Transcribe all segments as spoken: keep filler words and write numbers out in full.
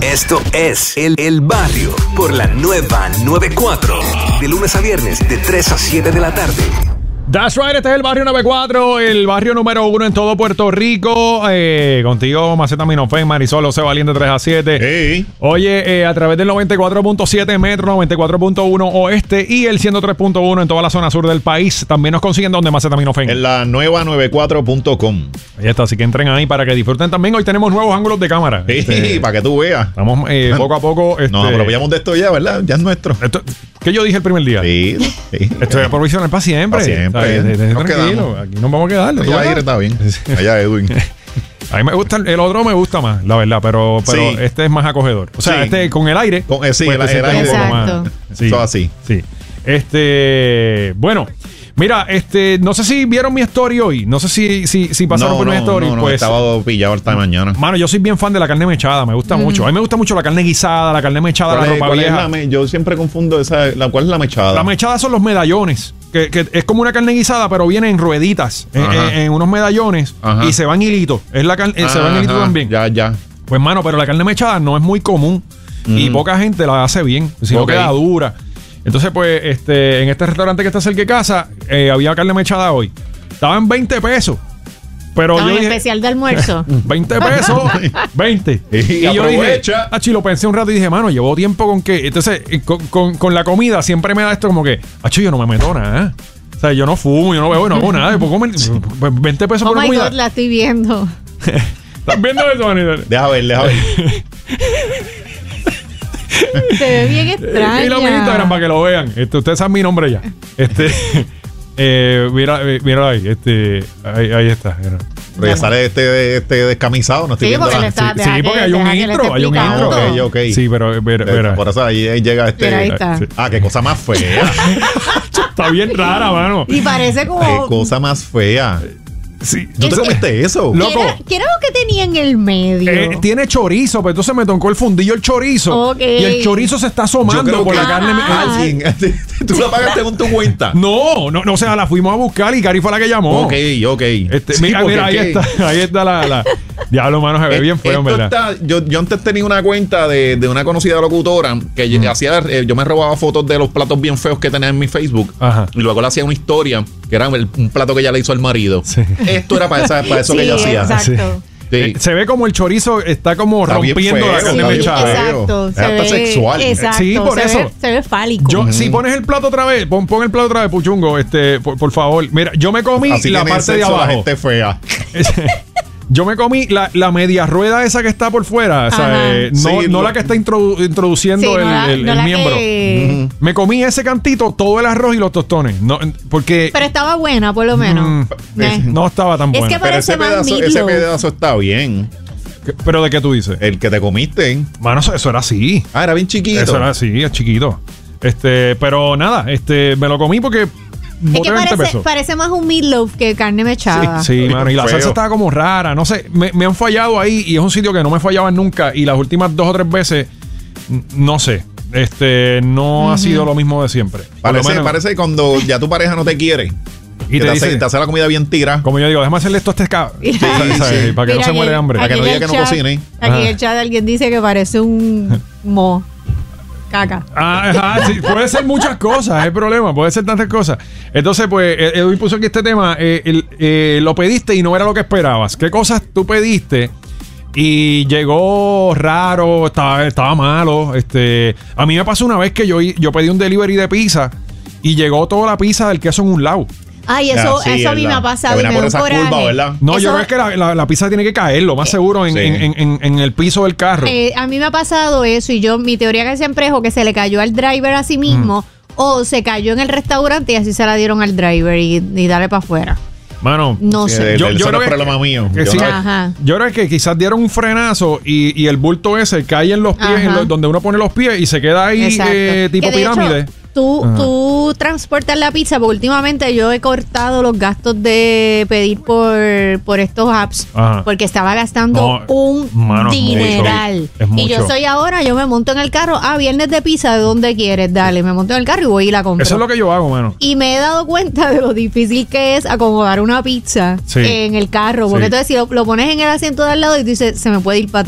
Esto es El, el Barrio por la nueva noventa y cuatro. De lunes a viernes de tres a siete de la tarde. That's right, este es el Barrio noventa y cuatro, el barrio número uno en todo Puerto Rico. Eh, contigo, Maceta Minofén, Marisol, José Valiente, tres a siete. Hey. Oye, eh, a través del noventa y cuatro punto siete Metro, noventa y cuatro punto uno Oeste y el ciento tres punto uno en toda la zona sur del país. También nos consiguen donde, Maceta Minofén. En la nueva noventa y cuatro punto com. Ahí está, así que entren ahí para que disfruten también. Hoy tenemos nuevos ángulos de cámara. Sí, Este, para que tú veas. Estamos eh, poco a poco. Este, Nos aprovechamos de esto ya, ¿verdad? Ya es nuestro. Esto, ¿qué yo dije el primer día? Sí, sí. Estoy a provisional para siempre. Para siempre. O sea, de- de- Nos tranquilo, quedamos. aquí nos vamos a quedar. ¿tú Allá ves? está bien. Allá Edwin. A mí me gusta, el, el otro me gusta más, la verdad, pero, pero Sí. este es más acogedor. O sea, Sí. este con el aire. Con- eh, sí, pues, el- te sientes el un aire. poco más- Exacto. Sí, Eso así. Sí. Este, bueno, mira, este, no sé si vieron mi story hoy. No sé si, si, si pasaron No, por mi no, story. no, no, pues, estaba pillado esta mañana. mano, yo soy bien fan de la carne mechada, me gusta mucho. A mí me gusta mucho la carne guisada, la carne mechada, la ¿Cuál es- ropa cuál es vieja. la me- yo siempre confundo esa. La, ¿Cuál es la mechada? La mechada son los medallones, que, que es como una carne guisada, pero viene en rueditas, en, Ajá. en- en unos medallones Ajá. y se van hilitos. Es la carne, se van hilitos Ajá, también. Ya, ya. Pues, mano, pero la carne mechada no es muy común y Mm. poca gente la hace bien, si no Ok. queda dura. Entonces, pues, este, en este restaurante que está cerca de casa, eh, había carne mechada hoy. Estaba en veinte pesos. Pero Estaba yo en dije, especial de almuerzo. veinte pesos, veinte. Y yo dije, aprovecha. achi, lo pensé un rato y dije, mano, llevo tiempo con que. Entonces, eh, con, con- con la comida siempre me da esto como que, achi, yo no me meto nada. O sea, yo no fumo, yo no bebo, no hago nada. Pues, comer, pues, veinte pesos Oh por my comida. God, la estoy viendo. ¿Estás viendo eso, manito? Deja ver, deja ver. Se ve bien extraña. Y lo en Instagram para que lo vean. Este, ustedes saben mi nombre ya. Este, eh, mira, eh, mira ahí, este, ahí, ahí está. Mira. Pero ya sale este, este descamisado, no estoy Sí, viendo porque la- le está- Sí, deja sí, que- porque hay un deja que le intro, esté hay un intro. explicando. Ok, ok. Sí, pero mira, mira. Por eso ahí, ahí llega este. Mira, ahí está. Sí. Ah, qué cosa más fea. Está bien rara, mano. Y parece Qué como. cosa más fea. Sí. ¿Tú Es te que- comiste eso? Lo- ¿Qué era, loco. qué era lo que tenía en el medio? Eh, tiene chorizo, pero entonces me tocó el fundillo el chorizo. Ok. Y el chorizo se está Yo asomando creo por que la carne. Ah. alguien. Tú la pagaste con tu cuenta. No, no, no, o sea, la fuimos a buscar y Cari fue la que llamó. Ok, ok. Este, Sí, mira, porque mira, ahí es que- está, ahí está la, la- Diablo, mano, se ve bien feo, en Esto verdad. está- yo, yo antes tenía una cuenta de, de una conocida locutora que yo, hacía, eh, yo me robaba fotos de los platos bien feos que tenía en mi Facebook. Ajá. Y luego le hacía una historia que era el- un plato que ella le hizo al marido. Sí. Esto era para, esa- para eso que Sí, ella hacía. exacto. Sí. Eh, se ve como el chorizo está como Está bien rompiendo la feo, carne está bien mechada. feo. Exacto. Es hasta sexual. Exacto. Sí, por se eso. Ve, se ve fálico. Yo, si pones el plato otra vez, pon, pon el plato otra vez, Puchungo, este, por, por favor. Mira, yo me comí Así la tiene parte de sexo la abajo. gente fea. Yo me comí la, la media rueda esa que está por fuera, o sea, Ajá. eh, no, Sí, no lo- la que está introdu- introduciendo Sí, no el, la- el- no el la miembro. que- Me comí ese cantito, todo el arroz y los tostones. No, porque Pero estaba buena, por lo menos. Mm, Eh. no estaba tan Es buena. que Pero parece ese más pedazo, ese meatloaf. pedazo está bien. ¿Qué- ¿Pero de qué tú dices? El que te comiste. Mano, eso, eso era así. Ah, era bien chiquito. Eso era así, es chiquito. Este, pero nada, este, me lo comí porque Es boté que veinte parece, pesos. parece más un meatloaf que carne mechada. Sí, Bien mano, y la feo. salsa estaba como rara, no sé, me, me han fallado ahí y es un sitio que no me fallaban nunca y las últimas dos o tres veces, n- no sé, este, no ha sido lo mismo de siempre. Por lo Parece, menos- parece cuando ya tu pareja no te quiere. y que te te, dice, hace, te hace la comida bien tira. como yo digo, déjame hacerle esto a este cabrón, Mira, ¿sabes? para que no Mira, se muere de hambre. Para que aquí no en diga el que no chat- cocine. Aquí en Ajá. el chat alguien dice que parece un mo. Caca. Ah, ajá, sí, puede ser muchas cosas, es el problema, puede ser tantas cosas. Entonces, pues, eh, Edwin puso aquí este tema, eh, el- eh, lo pediste y no era lo que esperabas. ¿Qué cosas tú pediste y llegó raro, estaba, estaba malo? Este, a mí me pasó una vez que yo, yo pedí un delivery de pizza y llegó toda la pizza del queso en un lado. Ay, eso, Ah, sí, eso a mí es me la- ha pasado que y viene me por da esa coraje. curva, ¿verdad? No, yo Eso- creo que la, la- la pizza tiene que caer, lo más seguro, en, Sí. en- en- en- en el piso del carro. Eh, a mí me ha pasado eso y yo, mi teoría que siempre es o que se le cayó al driver a sí mismo o se cayó en el restaurante y así se la dieron al driver y, y dale para afuera. Mano, No Sí, sé. el- Yo- el- yo eso no creo es que- problema mío. que Yo sí. no- Ajá. Yo creo que quizás dieron un frenazo y, y el bulto ese cae en los pies, Ajá. en lo- donde uno pone los pies y se queda ahí Exacto. eh, tipo Que de hecho, pirámide. tú, Ajá. tú transportas la pizza, porque últimamente yo he cortado los gastos de pedir por, por estos apps, Ajá. porque estaba gastando No, un mano, es dineral. mucho, es Y yo mucho. soy ahora, yo me monto en el carro, ah, viernes de pizza, ¿de dónde quieres? Dale, me monto en el carro y voy y la compro. Eso es lo que yo hago, mano. Y me he dado cuenta de lo difícil que es acomodar una pizza Sí. en el carro. Porque Sí. entonces si lo, lo pones en el asiento de al lado y tú dices, se me puede ir para atrás.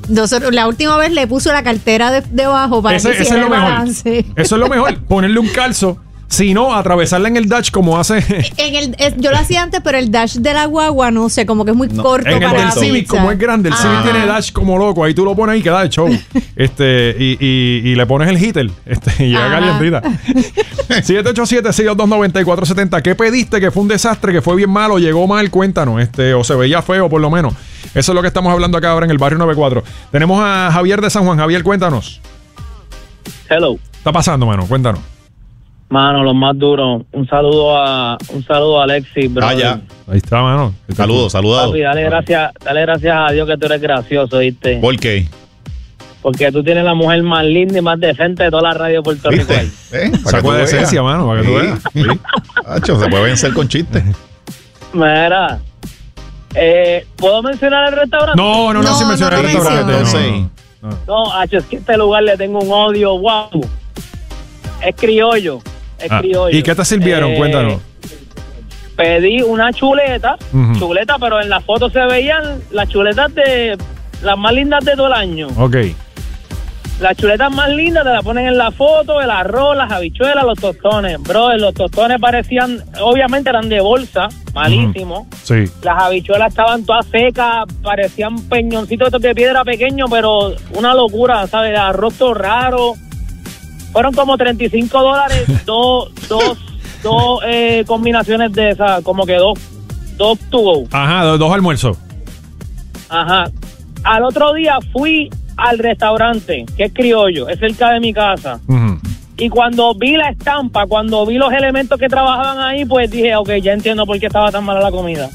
Nosotros, la última vez le puso la cartera de- debajo para Ese, que ese es hiciera lo el mejor. balance. Eso es lo mejor. Ponerle un calzo. Si no, atravesarla en el dash como hace En el, es- yo lo hacía antes, pero el dash de la guagua, no sé, como que es muy No, corto en el para del la Civic, pizza. como es grande. El Civic Ajá. tiene dash como loco. Ahí tú lo pones ahí, queda de show. este y, y, y le pones el heater. Este, y llega Ajá. calientita. siete ocho siete, seis dos dos, nueve cuatro siete cero. ¿Qué pediste que fue un desastre, que fue bien malo, llegó mal? Cuéntanos. Este, o se veía feo, por lo menos. Eso es lo que estamos hablando acá ahora en el barrio noventa y cuatro. Tenemos a Javier de San Juan. Javier, cuéntanos. Hello. ¿Qué está pasando, mano? Cuéntanos. Mano, los más duros. Un saludo a un saludo a Alexis, bro. Ah, ya. Ahí está, mano. Saludos, saludados. Papi, dale gracias, dale gracias a Dios que tú eres gracioso, ¿viste? ¿Por qué? Porque tú tienes la mujer más linda y más decente de toda la radio de Puerto Rico. ¿Viste? ahí. ¿Eh? Para que Sacó tú de veas. esencia, mano, para que tú Sí. veas. Sí. Hacho, se puede vencer con chistes. Mira, eh, ¿puedo mencionar el restaurante? No, no, no, No, sin no mencionar lo el restaurante. menciones. no, no, no. No, Hacho, es que a este lugar le tengo un odio, wow. Es criollo, es Ah, criollo. ¿y qué te sirvieron? Eh, Cuéntanos. Pedí una chuleta, Ujú. chuleta, pero en la foto se veían las chuletas de las más lindas de todo el año. Ok. Las chuletas más lindas te las ponen en la foto, el arroz, las habichuelas, los tostones. Bro, los tostones parecían, obviamente eran de bolsa, malísimo. Sí. Las habichuelas estaban todas secas, parecían peñoncitos estos de piedra pequeños, pero una locura, ¿sabes? Arroz todo raro. Fueron como treinta y cinco dólares, dos, dos, dos eh, combinaciones de esas, como que dos, dos to go. Ajá, dos, dos almuerzos. Ajá. Al otro día fui al restaurante, que es criollo, es cerca de mi casa. Ujú. Y cuando vi la estampa, cuando vi los elementos que trabajaban ahí, pues dije, ok, ya entiendo por qué estaba tan mala la comida.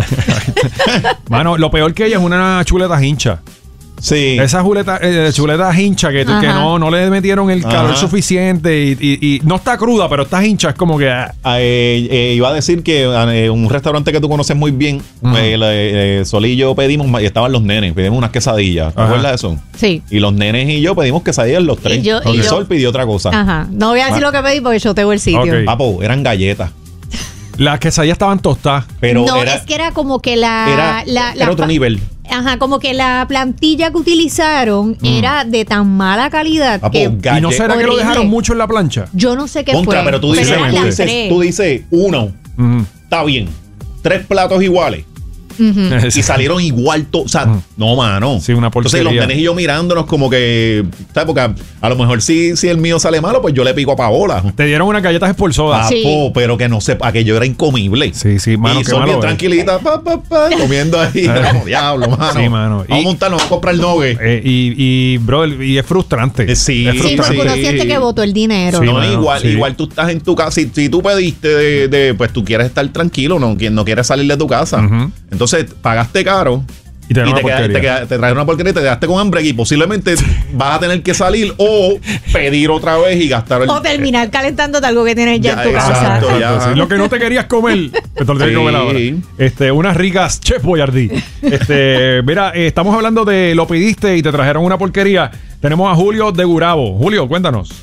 Mano, lo peor que ella es una chuleta hincha. Sí. Esa chuleta, eh, chuleta hincha que, que Ajá. no, no le metieron el calor Ajá. suficiente y, y- y no está cruda, pero está hincha. Es como que... ah, Ah, eh, eh, iba a decir que eh, un restaurante que tú conoces muy bien, Ujú. eh, le- eh, Sol y yo pedimos, y estaban los nenes, pedimos unas quesadillas. ¿Te Ajá. acuerdas de eso? Sí. Y los nenes y yo pedimos quesadillas los tres. Y yo- y y yo- Sol pidió otra cosa. Ajá. No voy a decir Ah. lo que pedí porque yo tengo el sitio. Ok. Papo, eran galletas. las quesadillas estaban tostadas. Pero no, era, es que era como que la... era, la- era la otro pa- nivel. Ajá, como que la plantilla que utilizaron era de tan mala calidad Papo, que... galle- ¿Y no será que lo Horrible. dejaron mucho en la plancha? Yo no sé qué Contra, fue. pero tú dices, eran tú las dices, tres. tú dices, uno, Ujú. está bien. Tres platos iguales. Ujú. Y salieron igual, to- o sea, Mm. no, mano. Sí, una Entonces porquería. los nenes y yo mirándonos como que, ¿sabes? Porque a, a lo mejor si, si el mío sale malo, pues yo le pico a Paola. Te dieron unas galletas expulsadas. Sí. Papo, pero que no sepa, aquello era incomible. Sí, sí, mano, y qué Sol malo bien es. tranquilita, pa, pa, pa, comiendo ahí. como diablo, mano. Sí, mano. Vamos Y- a montarnos, vamos a comprar el nogue. Eh, y, y, bro, y es frustrante. Eh, sí. es Sí, frustrante. porque uno siente que votó el dinero. Sí, no, mano, igual, sí. igual tú estás en tu casa. Si, si tú pediste de, de, pues tú quieres estar tranquilo, no, qui- no quieres salir de tu casa. Ujú. Entonces pagaste caro. Y te Y dan te, una queda- porquería. te, queda- te traes una porquería y te quedaste con hambre y posiblemente vas a tener que salir o pedir otra vez y gastar el... O terminar calentándote algo que tienes ya, Ya, en tu casa. exacto. Exacto, ya. sí. Lo que no te querías comer, que te lo tienes que Sí. comer ahora. Este, unas ricas Chef Boyardee. Este, mira, eh, estamos hablando de lo pediste y te trajeron una porquería. Tenemos a Julio de Gurabo. Julio, cuéntanos.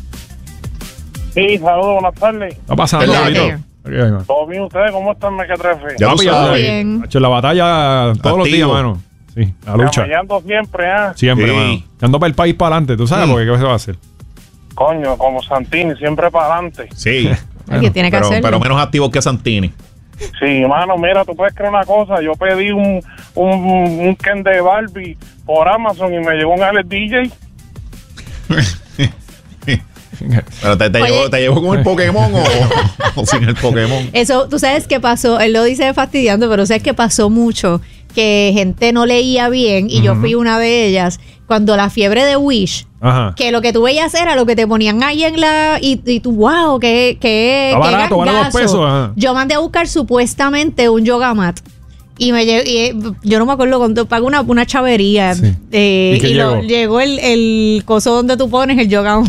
Sí, saludos, buenas tardes. ¿Qué está pasando, ¿Verdad Julito? que? Aquí, venga. ¿Todo bien ustedes? ¿Cómo están, Mequetrefe? Ya Papi, tú sabes. sabes. Bien. Hacho, la batalla todos los Activo. días, mano. Sí, la lucha. Camellando siempre, ¿ah? Siempre, Sí. mano. Ando para el país para adelante, tú sabes, Mm. porque qué se va a hacer. Coño, como Santini, siempre para adelante. Sí. Ay, que tiene que pero, hacerlo. pero menos activos que Santini. Sí, mano, mira, tú puedes creer una cosa. Yo pedí un, un, un Ken de Barbie por Amazon y me llegó un Alex D J. Pero te, te, Oye. llevó, ¿te llevó con el Pokémon o, o sin el Pokémon? Eso, tú sabes qué pasó, él lo dice fastidiando, pero sabes que pasó mucho, que gente no leía bien y yo fui una de ellas, cuando la fiebre de Wish, Ajá. que lo que tú veías era lo que te ponían ahí en la... Y, y tú, wow, qué, qué, Está qué barato, vale dos gangazo. pesos, ajá. Yo mandé a buscar supuestamente un yoga mat. Y me llegó, y, eh, yo no me acuerdo cuánto, pago una, una chavería. Sí. Eh, ¿Y qué y lo- llegó? llegó el, el coso donde tú pones el yoga mat.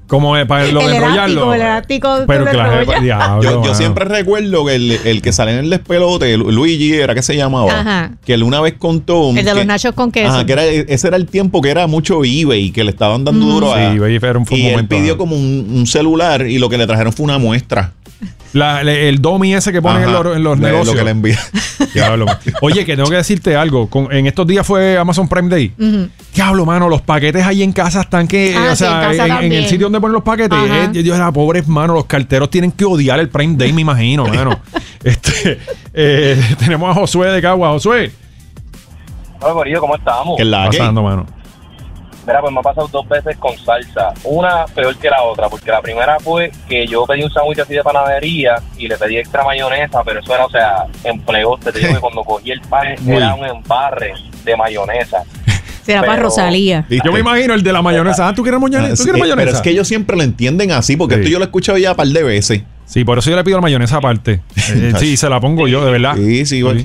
Como eh, para lo el de enrollarlo. elástico, el elástico Pero que que lo la enrolla. diablo, Yo, yo mano. siempre recuerdo que el, el que sale en el despelote, Lu- Luigi era que se llamaba, Ajá. que él una vez contó El de que- los nachos con queso. Ajá, que era, ese era el tiempo que era mucho eBay, que le estaban dando duro a, Sí, eBay era un- fue un y él momento, pidió ajá. como un, un celular y lo que le trajeron fue una muestra. La- le- el domi ese que ponen en Ajá, los, en los de negocios. Lo que le envía. Diablo, man. Oye, que tengo que decirte algo. Con- en estos días fue Amazon Prime Day. Ujú. Diablo, mano, los paquetes ahí en casa están que. Ah, o sí, en sea, casa en, en también. el sitio donde ponen los paquetes. Ajá. Eh, Dios, la pobre mano, los carteros tienen que odiar el Prime Day, me imagino, mano. este, eh, tenemos a Josué de Cagua. Josué, Hola, Corillo, ¿cómo estamos? Que la que- pasando, mano. Mira, pues me ha pasado dos veces con salsa. Una peor que la otra, porque la primera fue que yo pedí un sándwich así de panadería y le pedí extra mayonesa, pero eso era, o sea, empleoste. Te digo que cuando cogí el pan Uy. era un embarre de mayonesa. Será para Pero- Rosalía. ¿Viste? Yo me imagino el de la mayonesa. Ah, ¿tú quieres Ah, mayonesa? ¿Tú sí, quieres mayonesa? pero es que ellos siempre lo entienden así, porque Sí. esto yo lo he escuchado ya un par de veces. Sí, por eso yo le pido la mayonesa aparte. Eh, sí, se la pongo yo, de verdad. Sí, sí, güey.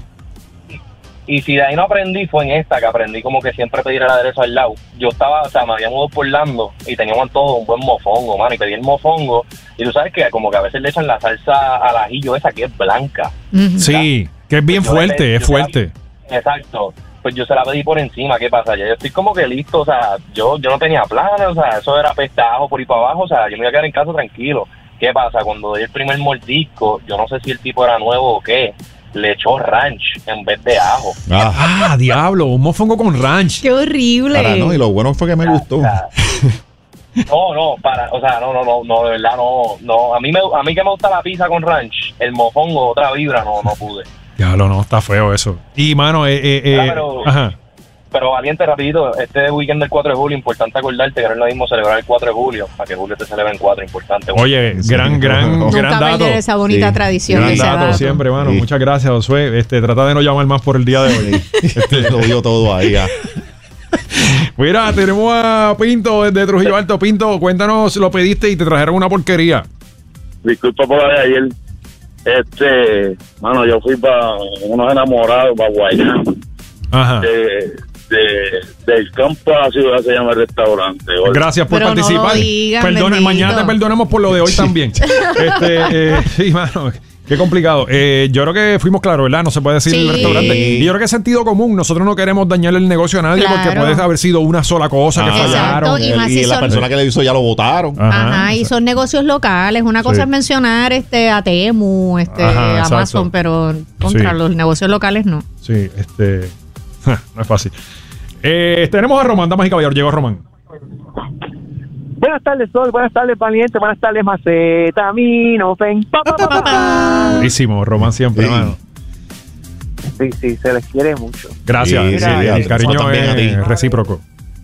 Y si de ahí no aprendí, fue en esta, que aprendí como que siempre pedir el aderezo al lado. Yo estaba, o sea, me había mudado por Orlando y teníamos todo un buen mofongo, mano, y pedí el mofongo. Y tú sabes que como que a veces le echan la salsa al ajillo esa que es blanca. Ujú. Sí, que es bien Pues yo le fuerte, pedí- es yo se la- fuerte. Exacto. Pues yo se la pedí por encima, ¿qué pasa? Ya yo estoy como que listo, o sea, yo yo no tenía planes, o sea, eso era pestajo por ahí para abajo, o sea, yo me iba a quedar en casa tranquilo. ¿Qué pasa? Cuando doy el primer mordisco, yo no sé si el tipo era nuevo o qué, le echó ranch en vez de ajo. Ah, Ah, diablo, un mofongo con ranch. Qué horrible. ahora no, y lo bueno fue que me gustó. O sea, no, no, para, o sea, no, no, no, no, de verdad, no, no, a mí me, a mí que me gusta la pizza con ranch, el mofongo, otra vibra, no, no pude. Diablo, no, está feo eso. Y, mano, eh, eh, eh, Ah, pero- ajá. Pero valiente, rapidito, este weekend del cuatro de julio, importante acordarte que no es lo mismo celebrar el cuatro de julio, para que julio te celebre en cuatro, importante. Oye, Sí. gran, gran, Nunca gran Nunca dato. perder esa bonita Sí. tradición. Gran ese dato dato. siempre, mano. Sí. Muchas gracias, Josué. Este, trata de no llamar más por el día de hoy. Este, lo dio todo ahí. ah. Mira, tenemos a Pinto desde Trujillo Alto. Pinto, cuéntanos, lo pediste y te trajeron una porquería. Disculpa por la de ayer. Este, mano, yo fui para unos enamorados, para Guayana. Ajá. De, de, del campo a la ciudad se llama el restaurante. Oye, Gracias por Pero no participar. lo digan, Perdona, bendito. mañana te perdonamos por lo de hoy también. Este, eh, sí, mano. Qué complicado. Eh, yo creo que fuimos claros, ¿verdad? No se puede decir Sí. el restaurante. Y yo creo que es sentido común. Nosotros no queremos dañarle el negocio a nadie porque Claro. puede haber sido una sola cosa que Ah, fallaron. Exacto, y El- más y si la son- persona que le hizo ya lo votaron. Ajá. Ajá, y son negocios locales. Una cosa Sí. es mencionar este a Temu, este Ajá, exacto. Amazon, pero contra Sí. los negocios locales no. Sí, este. No es fácil. Eh, tenemos a Román, damas y caballeros. Llegó Román. Buenas tardes, Sol. Buenas tardes, Valiente. Buenas tardes, Maceta. Mino, Fen. Pa, pa, pa, pa, pa. Buenísimo, Román siempre, Sí. hermano. Sí, sí, se les quiere mucho. Gracias. Sí, Sí, sí, el fíjate, cariño nosotros también a ti. es recíproco.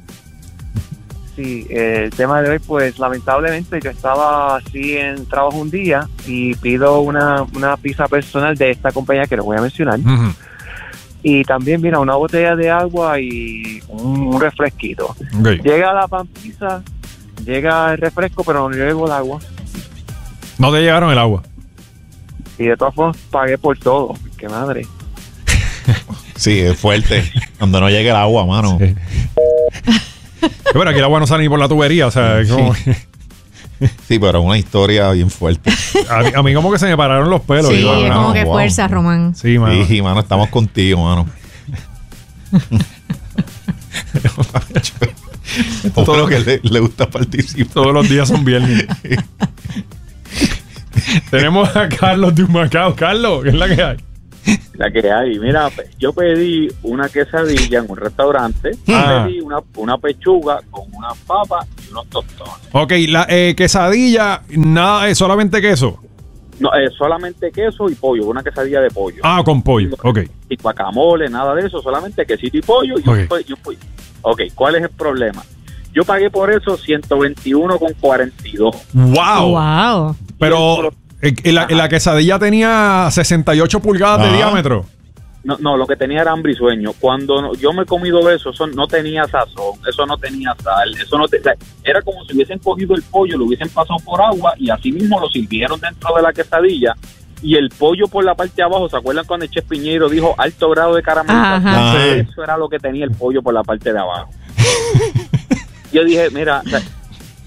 Sí, eh, el tema de hoy, pues lamentablemente yo estaba así en trabajo un día y pido una, una pizza personal de esta compañía que les voy a mencionar. Ujú. Y también, mira, una botella de agua y un, un refresquito. Ok. Llega la pan pizza, llega el refresco, pero no llegó el agua. No te llegaron el agua. Y de todas formas pagué por todo. ¡Qué madre! Sí, es fuerte. Cuando no llegue el agua, mano. Sí. Pero aquí el agua no sale ni por la tubería, o sea, es como- Sí, pero es una historia bien fuerte. a, mí, a mí como que se me pararon los pelos. Sí, digo, es no, como que wow. fuerza, Román. sí, mano. Sí, mano, estamos contigo, mano. Todo lo que le, le gusta participar. Todos los días son viernes. Tenemos a Carlos de Humacao. Carlos, ¿qué es la que hay? La que hay, mira, yo pedí una quesadilla en un restaurante, Ah. pedí una, una pechuga con unas papas y unos tostones. Ok, la eh, quesadilla, nada, es solamente queso. No, eh, solamente queso y pollo, una quesadilla de pollo. Ah, con pollo. Ok. Y guacamole, nada de eso, solamente quesito y pollo y un Ok. po- y un pollo. Ok, ¿cuál es el problema? Yo pagué por eso ciento veintiuno con cuarenta y dos. Wow. Wow. Pero eh, eh, la, la quesadilla tenía sesenta y ocho pulgadas de Ah. diámetro. No, no, lo que tenía era hambre y sueño. Cuando no- yo me he comido eso, eso no tenía sazón, eso no tenía sal, eso no te- o sea, era como si hubiesen cogido el pollo, lo hubiesen pasado por agua y así mismo lo sirvieron dentro de la quesadilla. Y el pollo por la parte de abajo, ¿se acuerdan cuando el Chef Piñeiro dijo alto grado de caramelización? Ajá. Sí. Eso era lo que tenía el pollo por la parte de abajo. Yo dije, mira, o sea,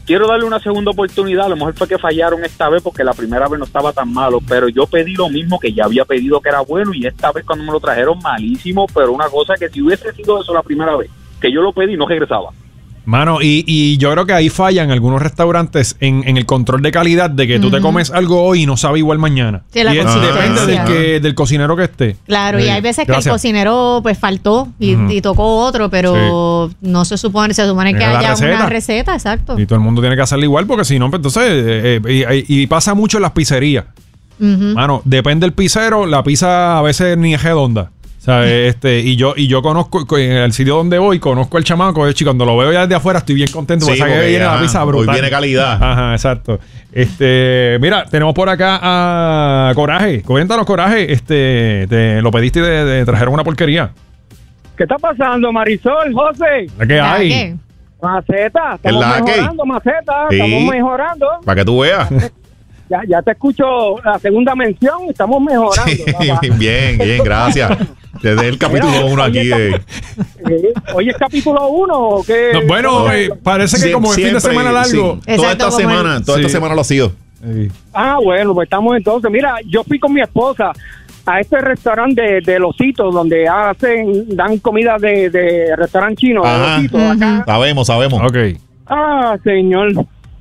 quiero darle una segunda oportunidad. A lo mejor fue que fallaron esta vez porque la primera vez no estaba tan malo, pero yo pedí lo mismo que ya había pedido que era bueno y esta vez cuando me lo trajeron malísimo, pero una cosa que si hubiese sido eso la primera vez que yo lo pedí no regresaba. Mano, y, y yo creo que ahí fallan algunos restaurantes en, en el control de calidad de que tú Ujú. te comes algo hoy y no sabe igual mañana. Sí, la y es, consistencia. depende del, que, del cocinero que esté. Claro, y Sí. hay veces Gracias. que el cocinero pues faltó y, Ujú. y tocó otro, pero no se supone, se supone que Era la haya receta. una receta, exacto. Y todo el mundo tiene que hacerlo igual porque si no, pues entonces... eh, eh, y, y pasa mucho en las pizzerías. Ujú. Mano, depende del pizzero, la pizza a veces ni es redonda. O sea, este, y yo, y yo conozco, en el sitio donde voy, conozco al chamaco, de hecho, y cuando lo veo ya desde afuera estoy bien contento, Sí, porque sabe que porque, viene la ajá, pizza hoy brutal. viene calidad. Ajá, exacto. Este, mira, tenemos por acá a Coraje. Cuéntanos, Coraje, este, te lo pediste y de, de trajeron una porquería. ¿Qué está pasando, Marisol, José? ¿La que ¿Ya hay? qué? Maceta, ¿Es estamos la que? mejorando, Maceta, Sí. estamos mejorando. Para que tú veas. Ya, ya te escucho la segunda mención, estamos mejorando. Sí, papá. bien, bien, gracias. Desde el capítulo Mira, uno aquí. oye, De, Eh, Hoy es capítulo uno, ¿o qué? No, bueno, eh, parece que Sie- como el fin de siempre, semana largo. sí. Toda Exacto, esta como semana, el- toda esta Sí. semana lo ha sido. Sí. Ah, bueno, pues estamos entonces. Mira, yo fui con mi esposa a este restaurante de, de Los Hitos, donde hacen, dan comida de, de restaurante chino, de Ajá. Los Hitos, acá. Sabemos, sabemos. Ok. Ah, señor.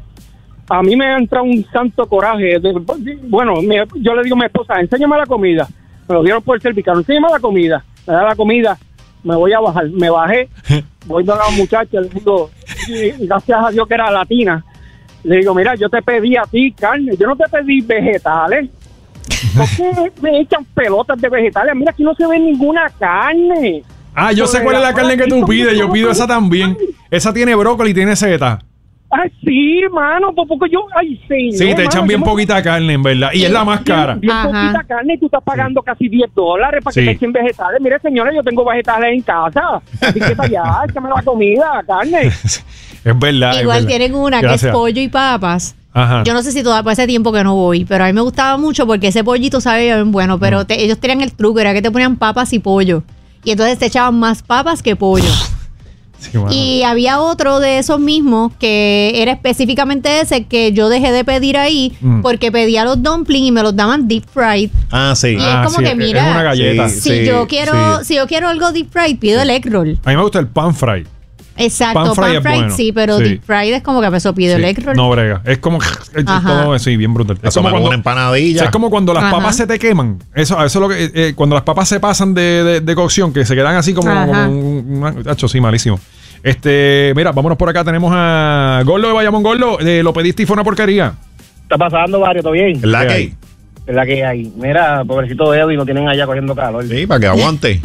A mí me entra un santo coraje. De- bueno, me- yo le digo a mi esposa, enséñame la comida. Me lo dieron por el cervical, enséñame la comida. Me da la comida, me voy a bajar. Me bajé, voy a la muchacha, le digo, y gracias a Dios que era latina. Le digo, mira, yo te pedí a ti carne, yo no te pedí vegetales. ¿Por qué me echan pelotas de vegetales? Mira, aquí no se ve ninguna carne. Ah, yo sé cuál es la carne que tú pides. Yo pido esa también. Esa tiene brócoli y tiene seta. Ay, sí, mano, por poco yo, ay, sí. Sí, te echan bien poquita carne, en verdad. Y es la más cara. Bien Ajá. poquita carne y tú estás pagando casi diez dólares para Sí. que te echen vegetales. Mire, señores, yo tengo vegetales en casa. Así que para allá, échame la comida, carne. Es verdad. es Igual verdad. tienen una que Gracias. es pollo y papas. Ajá. Yo no sé si todavía por ese tiempo que no voy, pero a mí me gustaba mucho porque ese pollito sabe bien bueno, pero te- ellos tenían el truco, era que te ponían papas y pollo. Y entonces te echaban más papas que pollo. Sí, mano. Y había otro de esos mismos que era específicamente ese que yo dejé de pedir ahí Mm. porque pedía los dumplings y me los daban deep fried. Ah, sí. Y es Ah, como sí, que es- mira, es una galleta. Sí. si yo quiero, si yo quiero algo deep fried, pido el egg roll. A mí me gusta el pan fry. Exacto, Pan pan fry fried, es bueno. sí, pero Sí. deep fried es como que a peso pido el Sí, egg roll. no brega. Es como es Ajá. todo así, bien brutal. Es Eso como me hago cuando, una empanadilla. o sea, es como cuando las Ajá. papas se te queman. Eso, eso es lo que. eh, cuando las papas se pasan de, de- de cocción, que se quedan así como. Ajá. como un, un- tacho, sí, malísimo. Este, mira, vámonos por acá. Tenemos a Gordo de Bayamón. Gordo, eh, lo pediste y fue una porquería. está pasando, Mario? ¿Todo bien? ¿La ¿Qué que hay? hay? Es la que hay. Mira, pobrecito Eddie, lo tienen allá cogiendo calor. Sí, para que aguante.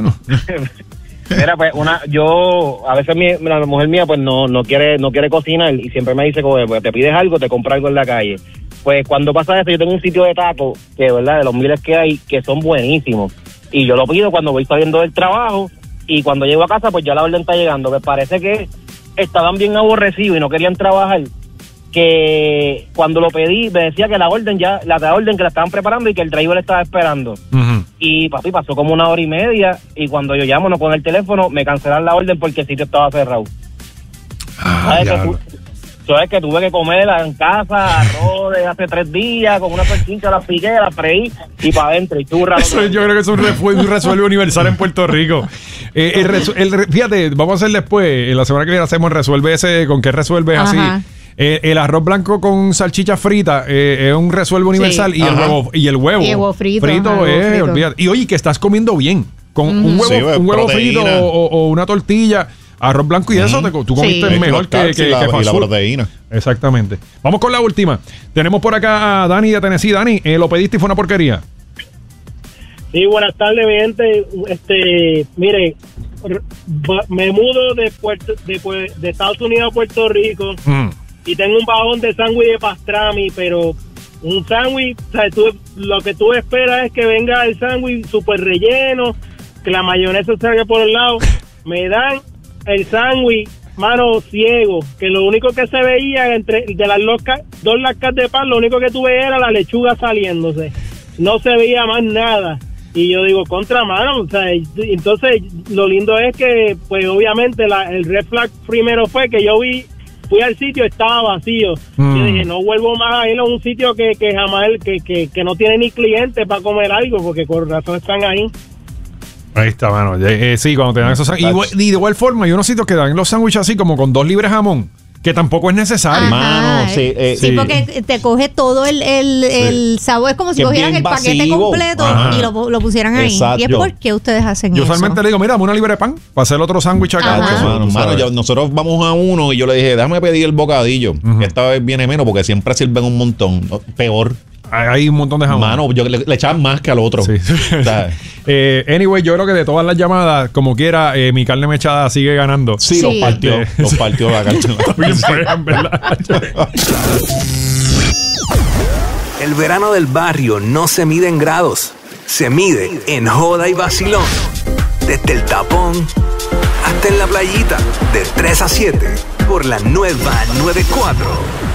Mira, pues una, yo a veces mi, la mujer mía pues no no quiere no quiere cocinar y siempre me dice como, pues, te pides algo, te compro algo en la calle. Pues cuando pasa esto, yo tengo un sitio de tacos que, verdad, de los miles que hay, que son buenísimos. Y yo lo pido cuando voy saliendo del trabajo y cuando llego a casa, pues ya la orden está llegando. Me parece que estaban bien aborrecidos y no querían trabajar. Que cuando lo pedí, me decía que la orden ya, la orden que la estaban preparando y que el driver estaba esperando. Ujú. Y papi, pasó como una hora y media y cuando yo llamo, no con el teléfono, me cancelan la orden porque el sitio estaba cerrado. Ah, ¿Sabes, que diablo. tu- sabes que tuve que comer en casa arroz de hace tres días con una salchicha, la piqué, la freí y para adentro y tú Eso yo creo que es un, refu- un resuelve universal en Puerto Rico. Eh, el resu- el re- fíjate, vamos a hacer después, en la semana que viene hacemos el resuelve ese, con qué resuelves así. Ajá. Eh, el arroz blanco con salchicha frita eh, es un resuelve universal y el Ajá. huevo y el huevo, Y el huevo frito, ajá, es, huevo frito. olvídate. Y oye, que estás comiendo bien con un huevo, Sí, pues, un huevo frito proteína. o, o una tortilla, arroz blanco y eso, te co- tú comiste Sí. mejor Los que, carbs que, y la, que y fast la food. proteína. Exactamente. Vamos con la última. Tenemos por acá a Dani de Tennessee. Dani, eh, lo pediste y fue una porquería. Sí, buenas tardes, mi gente. Este, mire, r- va- me mudo de Puerto, de, Pue- de Estados Unidos a Puerto Rico Mm. y tengo un bajón de sándwich de pastrami, pero un sándwich, o sea, tú- lo que tú esperas es que venga el sándwich súper relleno, que la mayonesa salga por el lado. Me dan el sándwich, mano, ciego, que lo único que se veía entre de las loca- dos lascas de pan, lo único que tuve era la lechuga saliéndose. No se veía más nada. Y yo digo, contra mano, o sea, y- entonces lo lindo es que, pues obviamente la, el red flag primero fue que yo vi fui al sitio, estaba vacío. Mm. Yo dije, no vuelvo más a ir a un sitio que, que jamás, que, que, que no tiene ni clientes para comer algo, porque con razón están ahí. Ahí está, mano. Eh, eh, sí, cuando te dan esos sándwiches. Y, y de igual forma, hay unos sitios que dan los sándwiches así como con dos libres jamón, que tampoco es necesario. Ajá, Mano, sí, eh, sí, sí. porque te coge todo el, el, el sabor. Es como si Que es cogieran bien el paquete vacío. completo Ajá. y lo, lo pusieran ahí. Exacto. ¿Y es por qué ustedes hacen Yo eso? usualmente le digo, mira, dame una libre de pan para hacer otro sándwich acá. Ajá. porque eso, Mano, tú mano, sabes. yo- nosotros vamos a uno y yo le dije, déjame pedir el bocadillo. Ujú. Que esta vez viene menos porque siempre sirven un montón. No, peor. Hay, hay un montón de jamón. Mano, yo le, le echaban más que al otro. Sí. ¿Sabes? eh, anyway, yo creo que de todas las llamadas, como quiera, eh, mi carne mechada sigue ganando. Sí, Sí. los partió. Sí. Los partió la carne. Bien fea, en verdad. El verano del barrio no se mide en grados, se mide en joda y vacilón. Desde el tapón hasta en la playita, de tres a siete, por la nueva noventa y cuatro.